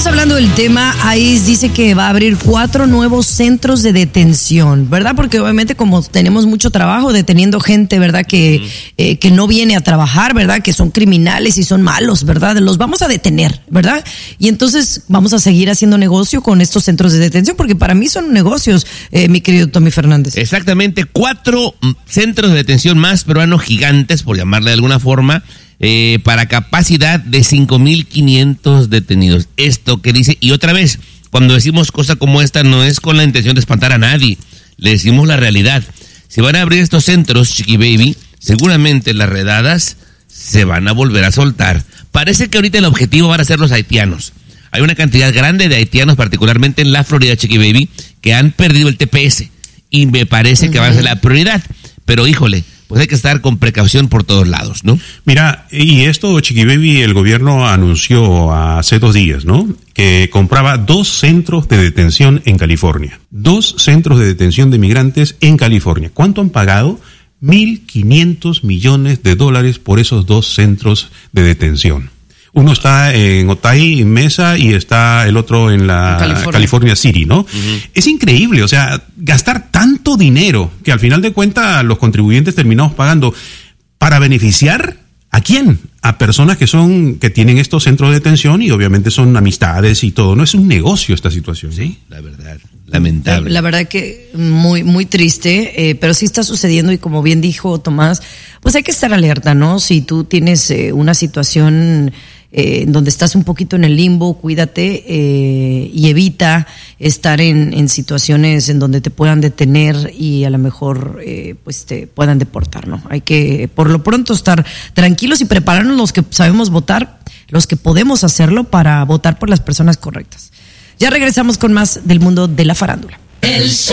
hablando del tema, ICE dice que va a abrir 4 nuevos centros de detención, ¿verdad? Porque obviamente como tenemos mucho trabajo deteniendo gente, ¿verdad? Que no viene a trabajar, ¿verdad? Que son criminales y son malos, ¿verdad? Los vamos a detener, ¿verdad? Y entonces vamos a seguir haciendo negocio con estos centros de detención, porque para mí son negocios, mi querido Tommy Fernández. Exactamente, 4 centros de detención más peruanos gigantes, por llamarle de alguna forma, para capacidad de 5.500 detenidos. Esto que dice, y otra vez, cuando decimos cosas como esta, no es con la intención de espantar a nadie, le decimos la realidad. Si van a abrir estos centros, Chiqui Baby, seguramente las redadas se van a volver a soltar. Parece que ahorita el objetivo van a ser los haitianos. Hay una cantidad grande de haitianos, particularmente en la Florida, Chiqui Baby, que han perdido el TPS, y me parece que va a ser la prioridad. Pero híjole, pues hay que estar con precaución por todos lados, ¿no? Mira, y esto, Chiqui Baby, el gobierno anunció hace 2 días, ¿no? Que compraba 2 centros de detención en California. 2 centros de detención de migrantes en California. ¿Cuánto han pagado? $1.500 millones por esos 2 centros de detención. Uno está en Otay, en Mesa, y está el otro en la California City, ¿no? Uh-huh. Es increíble, o sea, gastar tanto dinero que al final de cuentas los contribuyentes terminamos pagando para beneficiar ¿a quién? A personas que tienen estos centros de detención y obviamente son amistades y todo. No es un negocio esta situación. Sí, la verdad, lamentable. La verdad que muy, muy triste, pero sí está sucediendo y como bien dijo Tomás, pues hay que estar alerta, ¿no? Si tú tienes una situación donde estás un poquito en el limbo, cuídate y evita estar en situaciones en donde te puedan detener y a lo mejor pues te puedan deportar, ¿no? Hay que por lo pronto estar tranquilos y prepararnos los que sabemos votar, los que podemos hacerlo para votar por las personas correctas. Ya regresamos con más del mundo de la farándula.